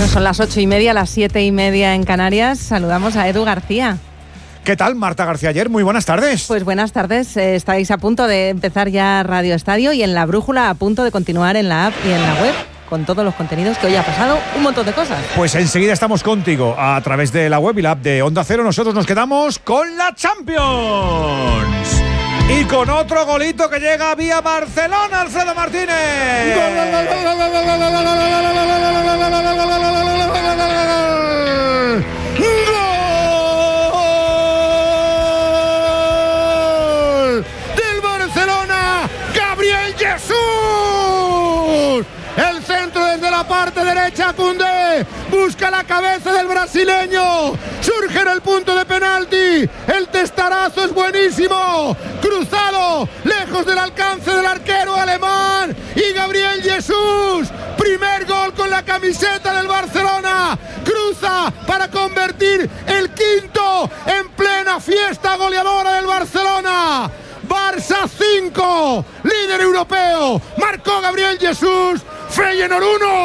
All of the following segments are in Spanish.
Bueno, son las 8:30, las 7:30 en Canarias. Saludamos a Edu García. ¿Qué tal, Marta García Ayer? Muy buenas tardes. Pues buenas tardes. Estáis a punto de empezar ya Radio Estadio y en La Brújula a punto de continuar en la app y en la web con todos los contenidos que hoy ha pasado un montón de cosas. Pues enseguida estamos contigo a través de la web y la app de Onda Cero. Nosotros nos quedamos con la Champions. Y con otro golito que llega vía Barcelona, Alfredo Martínez. ¡Gol del Barcelona! ¡Gabriel Jesús! El centro desde la parte derecha, Koundé busca la cabeza del brasileño, surge en el punto de penalti, el testarazo es buenísimo, cruzado, lejos del alcance del arquero alemán, y Gabriel Jesús, primer gol con la camiseta del Barcelona, cruza para convertir el quinto en plena fiesta goleadora del Barcelona. Barça 5, líder europeo, marcó Gabriel Jesús. Feyenoord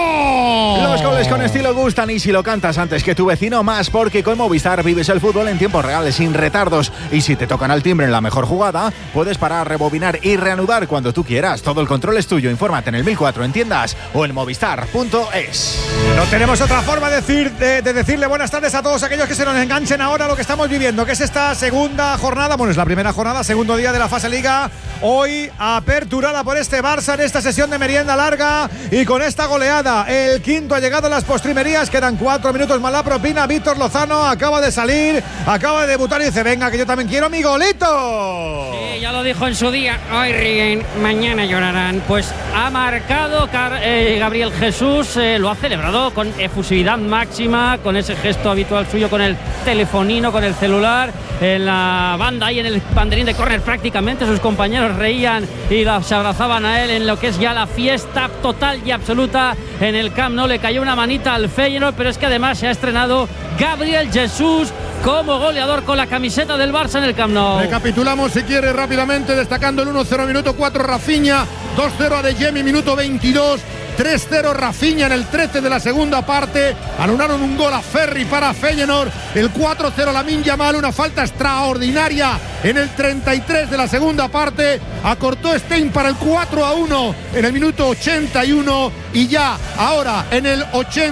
1. Los goles con estilo gustan y si lo cantas antes que tu vecino más, porque con Movistar vives el fútbol en tiempo real sin retardos y si te tocan al timbre en la mejor jugada puedes parar, rebobinar y reanudar cuando tú quieras. Todo el control es tuyo. Infórmate en el 1004 en tiendas o en movistar.es. No tenemos otra forma de decirle buenas tardes a todos aquellos que se nos enganchen ahora a lo que estamos viviendo, que es esta segunda jornada, bueno, es la primera jornada, segundo día de la fase Liga, hoy aperturada por este Barça en esta sesión de merienda larga. Y con esta goleada, el quinto ha llegado a las postrimerías, quedan 4 minutos más la propina. Víctor Lozano acaba de salir, acaba de debutar y dice, venga, que yo también quiero mi golito. Sí, ya lo dijo en su día, hoy ríen, mañana llorarán. Pues ha marcado Gabriel Jesús, lo ha celebrado con efusividad máxima, con ese gesto habitual suyo, con el telefonino, con el celular, en la banda ahí en el banderín de córner prácticamente, sus compañeros reían y se abrazaban a él en lo que es ya la fiesta total y absoluta en el Camp Nou. Le cayó una manita al Feyenoord, pero es que además se ha estrenado Gabriel Jesús como goleador con la camiseta del Barça en el Camp Nou. Recapitulamos si quiere rápidamente, destacando el 1-0 minuto 4 Rafinha, 2-0 Adeyemi minuto 22, 3-0 Rafinha en el 13 de la segunda parte. Anularon un gol a Ferri para Feyenoord. El 4-0 Lamine Yamal, una falta extraordinaria en el 33 de la segunda parte. Acortó Stein para el 4-1 en el minuto 81. Y ya ahora en el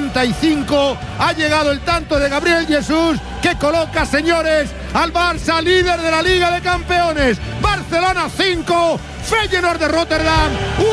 85 ha llegado el tanto de Gabriel Jesús, que coloca, señores, al Barça líder de la Liga de Campeones. Barcelona 5, Feyenoord de Rotterdam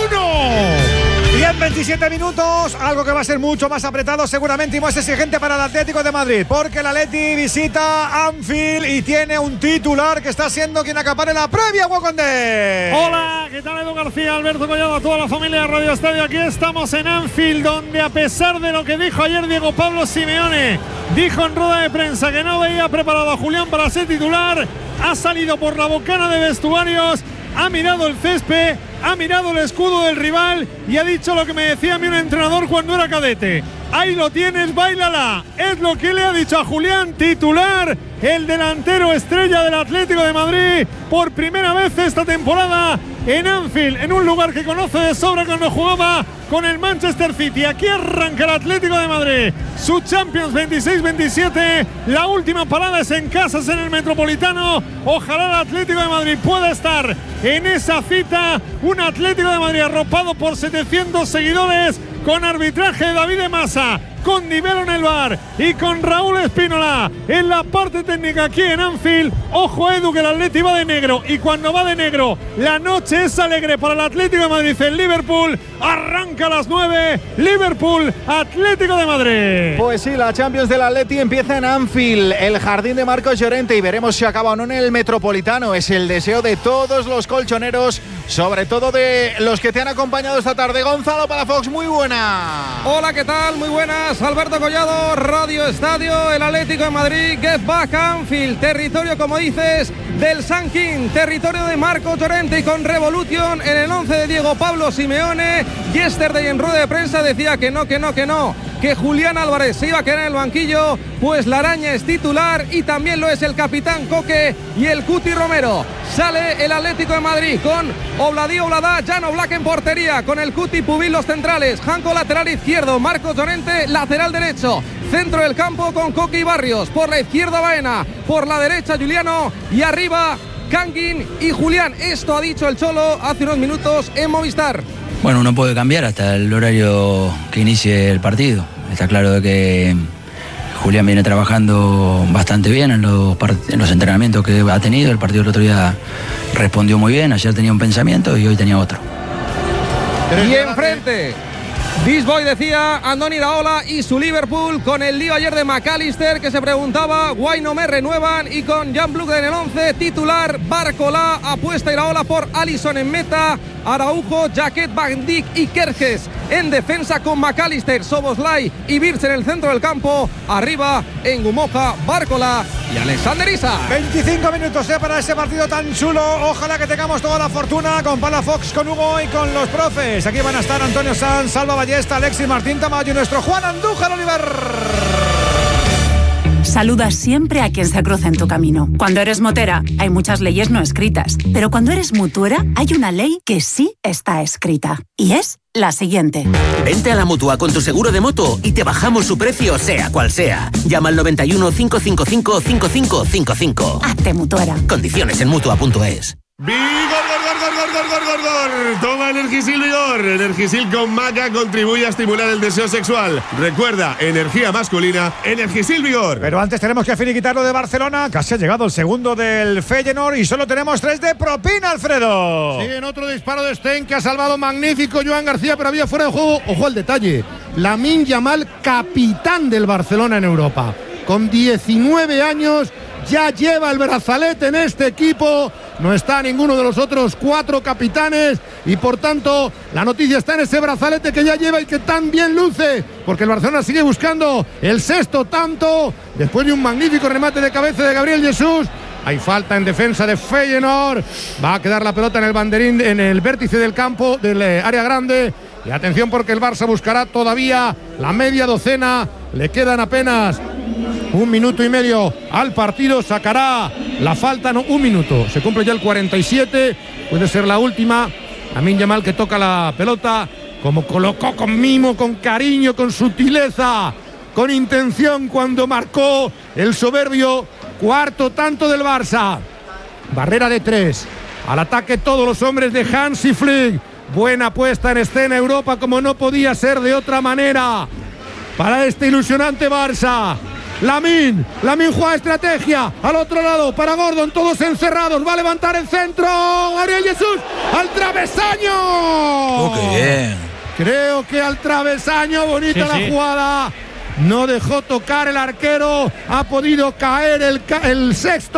1. Y en 27 minutos, algo que va a ser mucho más apretado seguramente y más exigente para el Atlético de Madrid, porque el Atleti visita Anfield y tiene un titular que está siendo quien acapare la previa. Guacondé. Hola, ¿qué tal? Edu García, Alberto Collado, a toda la familia de Radio Estadio. Aquí estamos en Anfield, donde a pesar de lo que dijo ayer Diego Pablo Simeone, dijo en rueda de prensa que no veía preparado a Julián para ser titular, ha salido por la bocana de vestuarios, ha mirado el césped, ha mirado el escudo del rival y ha dicho lo que me decía a mí un entrenador cuando era cadete. Ahí lo tienes, báilala. Es lo que le ha dicho a Julián, titular, el delantero estrella del Atlético de Madrid, por primera vez esta temporada en Anfield, en un lugar que conoce de sobra cuando jugaba con el Manchester City. Aquí arranca el Atlético de Madrid, su Champions 26-27. La última parada es en Casas, en el Metropolitano. Ojalá el Atlético de Madrid pueda estar en esa cita. Un Atlético de Madrid arropado por 700 seguidores, con arbitraje de David Massa, con Nivelo en el VAR y con Raúl Espínola en la parte técnica aquí en Anfield. Ojo, Edu, que el Atleti va de negro, y cuando va de negro la noche es alegre para el Atlético de Madrid en Liverpool. Arranca a las 9, Liverpool, Atlético de Madrid. Pues sí, la Champions del Atleti empieza en Anfield, el jardín de Marcos Llorente, y veremos si acaba o no en el Metropolitano. Es el deseo de todos los colchoneros, sobre todo de los que te han acompañado esta tarde. Gonzalo Palafox, muy buena. Hola, ¿qué tal? Muy buenas. Alberto Collado, Radio Estadio. El Atlético de Madrid, get back Anfield, territorio, como dices, del Sanquín, territorio de Marco Llorente, y con Revolution en el 11 de Diego Pablo Simeone. Yesterday en rueda de prensa decía que no, que Julián Álvarez se iba a quedar en el banquillo, pues la araña es titular y también lo es el capitán Coque y el Cuti Romero. Sale el Atlético de Madrid con Obladi Oblada, Jan Oblak en portería, con el Cuti Pubil los centrales, Janko lateral izquierdo, Marcos Llorente lateral derecho, centro del campo con Coque y Barrios, por la izquierda Baena, por la derecha Juliano y arriba Kangin y Julián. Esto ha dicho el Cholo hace unos minutos en Movistar. Bueno, uno puede cambiar hasta el horario que inicie el partido. Está claro de que Julián viene trabajando bastante bien en los entrenamientos que ha tenido. El partido del otro día respondió muy bien. Ayer tenía un pensamiento y hoy tenía otro. Y enfrente, This Boy decía Andoni Iraola y su Liverpool, con el lío ayer de McAllister, que se preguntaba guay no me renuevan, y con Jan Bluk en el 11 titular. Barcola, apuesta Iraola por Alisson en meta, Araujo, Jaquet, Van Dijk y Kerkez en defensa, con McAllister, Szoboszlai y Virts en el centro del campo. Arriba en Gumoja, Barcola y Alexander Isak. 25 minutos para ese partido tan chulo. Ojalá que tengamos toda la fortuna con Palafox, con Hugo y con los profes. Aquí van a estar Antonio Sanz, Salva Ballesta, Alexis Martín Tamayo y nuestro Juan Andújar Oliver. Saluda siempre a quien se cruza en tu camino. Cuando eres motera, hay muchas leyes no escritas. Pero cuando eres mutuera, hay una ley que sí está escrita. Y es la siguiente. Vente a la Mutua con tu seguro de moto y te bajamos su precio, sea cual sea. Llama al 91 555 5555. Hazte mutuera. Condiciones en Mutua.es. ¡Vigor! Toma Energisil Vigor. Energisil con maca contribuye a estimular el deseo sexual. Recuerda, energía masculina, Energisil Vigor. Pero antes tenemos que finiquitar lo de Barcelona. Casi ha llegado el segundo del Feyenoord y solo tenemos 3 de propina, Alfredo. Sí, en otro disparo de Stein, que ha salvado magnífico Joan García, pero había fuera de juego. Ojo al detalle. Lamine Yamal, capitán del Barcelona en Europa. Con 19 años ya lleva el brazalete en este equipo. No está ninguno de los otros 4 capitanes y por tanto la noticia está en ese brazalete que ya lleva y que tan bien luce, porque el Barcelona sigue buscando el 6º tanto después de un magnífico remate de cabeza de Gabriel Jesús. Hay falta en defensa de Feyenoord. Va a quedar la pelota en el banderín, en el vértice del campo, del área grande. Y atención, porque el Barça buscará todavía la media docena. Le quedan apenas 1 minuto y medio al partido. Sacará la falta, no, 1 minuto. Se cumple ya el 47. Puede ser la última. Lamine Yamal, que toca la pelota como colocó, con mimo, con cariño, con sutileza, con intención, cuando marcó el soberbio 4º tanto del Barça. Barrera de 3. Al ataque todos los hombres de Hansi Flick. Buena puesta en escena Europa, como no podía ser de otra manera, para este ilusionante Barça. Lamine juega estrategia al otro lado para Gordon, todos encerrados, va a levantar el centro, Gabriel Jesús al travesaño. Oh, qué bien. Creo que al travesaño, bonita la jugada. No dejó tocar el arquero, ha podido caer el 6º